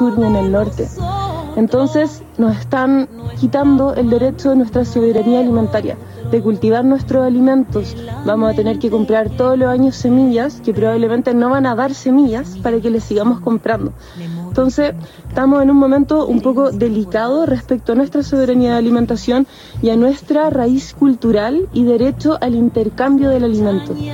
sur ni en el norte. Entonces nos están quitando el derecho de nuestra soberanía alimentaria, de cultivar nuestros alimentos. Vamos a tener que comprar todos los años semillas que probablemente no van a dar semillas para que les sigamos comprando. Entonces estamos en un momento un poco delicado respecto a nuestra soberanía de alimentación y a nuestra raíz cultural y derecho al intercambio del alimento.